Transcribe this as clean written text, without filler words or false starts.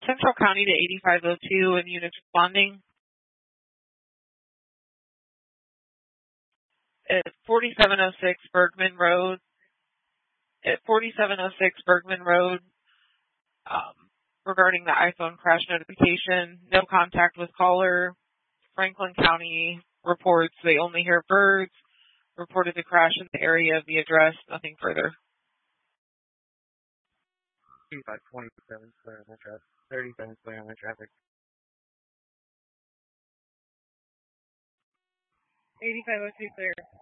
Central County to 8502 and units responding. At 4706 Bergman Road. Regarding the iPhone crash notification, no contact with caller. Franklin County reports they only hear birds. Reported the crash in the area of the address. Nothing further. 27 clear on the traffic. 37 clear on the traffic. 8502 clear.